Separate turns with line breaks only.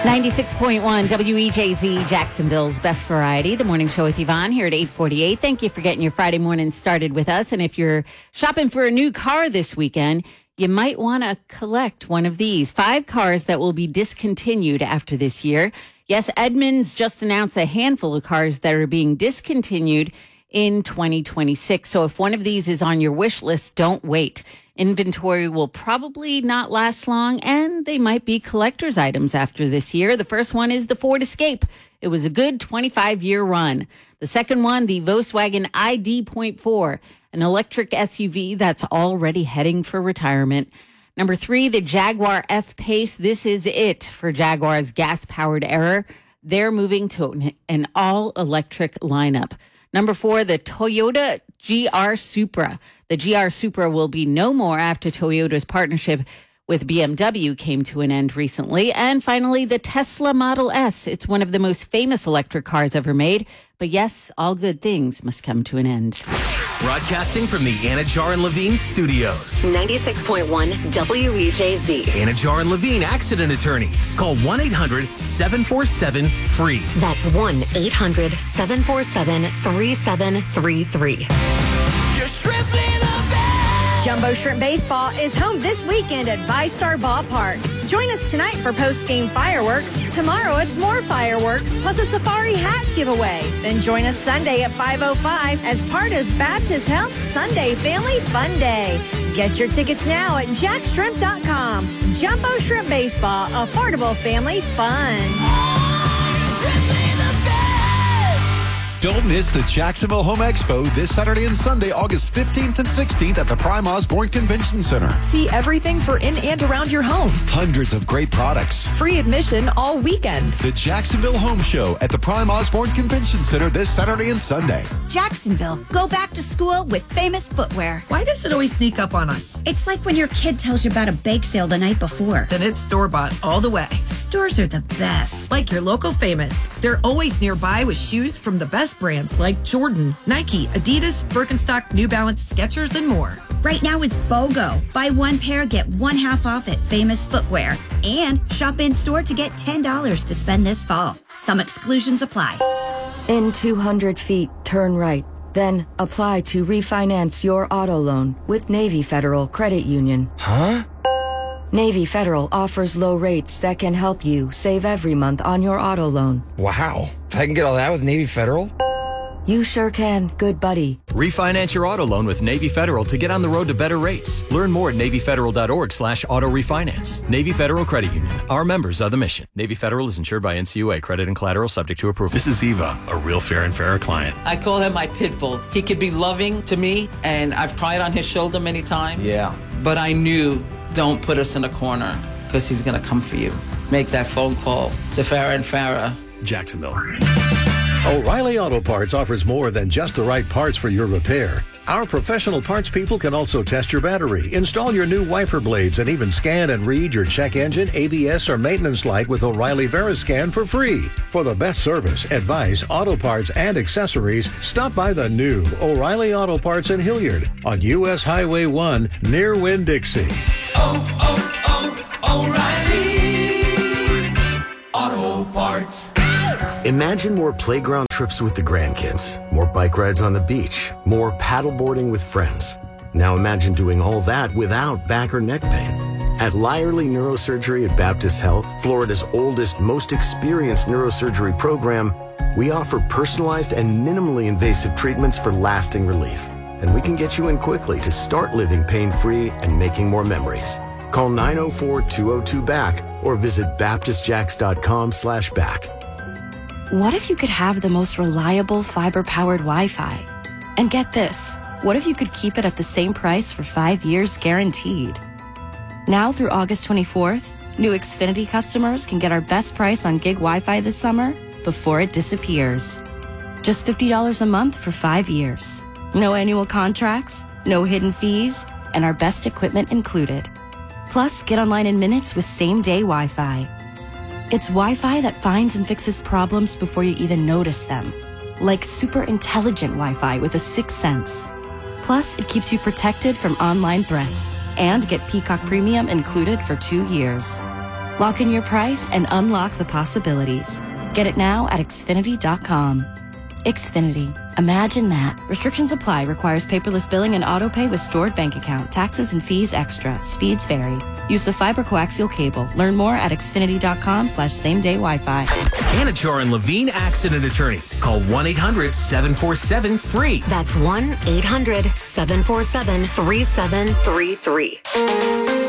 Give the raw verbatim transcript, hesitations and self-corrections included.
ninety-six point one W E J Z, Jacksonville's Best Variety. The morning show with Yvonne here at eight forty-eight. Thank you for getting your Friday morning started with us. And if you're shopping for a new car this weekend, you might want to collect one of these. Five cars that will be discontinued after this year. Yes, Edmunds just announced a handful of cars that are being discontinued in twenty twenty-six. So if one of these is on your wish list, don't wait. Inventory will probably not last long, and they might be collector's items after this year. The first one is the Ford Escape. It was a good twenty-five-year run. The second one, the Volkswagen I D point four, an electric S U V that's already heading for retirement. Number three, the Jaguar F-Pace. This is it for Jaguar's gas-powered era. They're moving to an all-electric lineup. Number four, the Toyota G R Supra. The G R Supra will be no more after Toyota's partnership with B M W came to an end recently. And finally, the Tesla Model S. It's one of the most famous electric cars ever made. But yes, all good things must come to an end.
Broadcasting from the Anajar and Levine studios.
ninety-six point one W E J Z.
Anajar and Levine Accident Attorneys. Call one eight hundred seven four seven free.
That's one eight hundred seven four seven three seven three three.
Your shrimp in the bag. Jumbo Shrimp Baseball is home this weekend at VyStar Ballpark. Join us tonight for post-game fireworks. Tomorrow it's more fireworks, plus a safari hat giveaway. Then join us Sunday at five oh five as part of Baptist Health Sunday Family Fun Day. Get your tickets now at jack shrimp dot com. Jumbo Shrimp Baseball, affordable family fun. Oh, shrimp in the best.
Don't miss the Jacksonville Home Expo this Saturday and Sunday, August fifteenth and sixteenth at the Prime Osborne Convention Center.
See everything for in and around your home.
Hundreds of great products.
Free admission all weekend.
The Jacksonville Home Show at the Prime Osborne Convention Center this Saturday and Sunday.
Jacksonville, go back to school with Famous Footwear.
Why does it always sneak up on us?
It's like when your kid tells you about a bake sale the night before.
Then it's store-bought all the way.
Stores are the best.
Like your local Famous. They're always nearby with shoes from the best brands like Jordan, Nike, Adidas, Birkenstock, New Balance, Skechers, and more.
Right now it's BOGO. Buy one pair, get one half off at Famous Footwear. And shop in store to get ten dollars to spend this fall. Some exclusions apply.
In two hundred feet, turn right. Then apply to refinance your auto loan with Navy Federal Credit Union.
Huh?
Navy Federal offers low rates that can help you save every month on your auto loan.
Wow. I can get all that with Navy Federal?
You sure can, good buddy.
Refinance your auto loan with Navy Federal to get on the road to better rates. Learn more at navy federal dot org slash auto refinance. Navy Federal Credit Union. Our members are the mission. Navy Federal is insured by N C U A. Credit and collateral subject to approval.
This is Eva, a real fair and fairer client.
I call him my pit bull. He could be loving to me, and I've cried on his shoulder many times.
Yeah.
But I knew, don't put us in a corner, because he's going to come for you. Make that phone call to Farrah and Farrah.
Jacksonville.
O'Reilly Auto Parts offers more than just the right parts for your repair. Our professional parts people can also test your battery, install your new wiper blades, and even scan and read your check engine, A B S, or maintenance light with O'Reilly VeriScan for free. For the best service, advice, auto parts, and accessories, stop by the new O'Reilly Auto Parts in Hilliard on U S Highway one near Winn-Dixie.
Oh, oh, oh, O'Reilly Auto Parts.
Imagine more playground trips with the grandkids, more bike rides on the beach, more paddleboarding with friends. Now imagine doing all that without back or neck pain. At Lyerly Neurosurgery at Baptist Health, Florida's oldest, most experienced neurosurgery program, we offer personalized and minimally invasive treatments for lasting relief. And we can get you in quickly to start living pain-free and making more memories. Call nine oh four, two oh two, B A C K or visit baptist jacks dot com slash back.
What if you could have the most reliable fiber-powered Wi-Fi? And get this, what if you could keep it at the same price for five years guaranteed? Now through August twenty-fourth, new Xfinity customers can get our best price on gig Wi-Fi this summer before it disappears. Just fifty dollars a month for five years. No annual contracts, no hidden fees, and our best equipment included. Plus, get online in minutes with same-day Wi-Fi. It's Wi-Fi that finds and fixes problems before you even notice them. Like super intelligent Wi-Fi with a sixth sense. Plus, it keeps you protected from online threats. And get Peacock Premium included for two years. Lock in your price and unlock the possibilities. Get it now at Xfinity dot com. Xfinity. Imagine that. Restrictions apply. Requires paperless billing and auto pay with stored bank account. Taxes and fees extra. Speeds vary. Use of fiber coaxial cable. Learn more at Xfinity dot com slash same day Wi-Fi.
Anachar and Levine Accident Attorneys. Call one eight hundred seven four seven free.
That's one eight hundred seven four seven three seven three three.